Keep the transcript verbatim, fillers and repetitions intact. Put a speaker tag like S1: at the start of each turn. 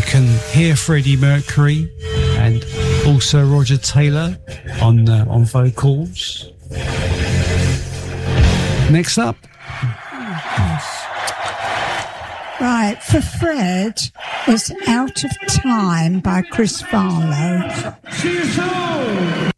S1: can hear Freddie Mercury and also Roger Taylor on uh, on vocals. Next up.
S2: Right, for Fred was Out of Time by Chris Farlowe.
S3: See you soon!